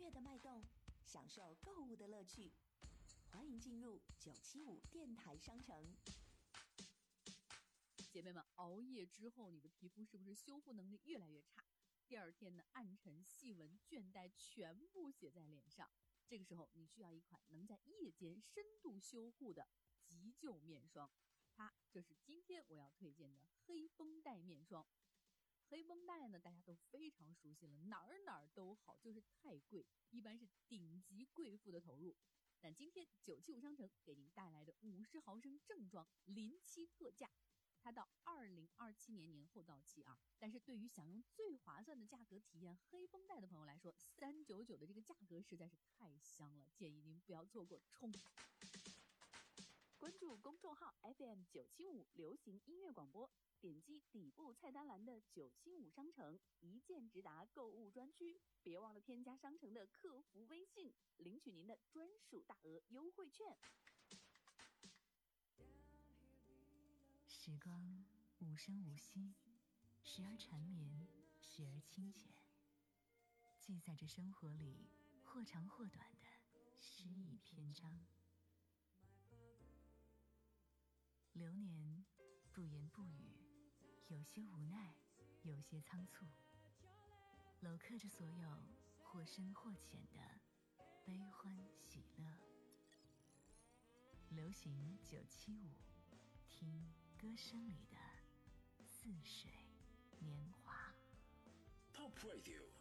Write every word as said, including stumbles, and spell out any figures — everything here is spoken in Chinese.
乐的脉动，享受购物的乐趣。欢迎进入九七五电台商城。 姐妹们，熬夜之后你的皮肤是不是修复能力越来越差？第二天呢，暗沉、细纹、倦怠全部写在脸上。这个时候你需要一款能在夜间深度修护的急救面霜，它就是今天我要推荐的黑绷带面霜。黑绷带呢，大家都非常熟悉了，哪儿哪儿都好，就是太贵，一般是顶级贵妇的投入。但今天九七五商城给您带来的五十毫升正装临期特价，它到二零二七年年后到期啊。但是对于想用最划算的价格体验黑绷带的朋友来说，三百九十九的这个价格实在是太香了，建议您不要错过，冲！关注公众号 F M 九七五流行音乐广播，点击底部菜单栏的九七五商城一键直达购物专区，别忘了添加商城的客服微信，领取您的专属大额优惠券。 时光无声无息，时而缠绵，时而清浅，记载着生活里或长或短的诗意篇章。流年不言不语，有些无奈，有些仓促，镂刻着所有或深或浅的悲欢喜乐。流行九七五，听歌声里的似水年华。 Top Radio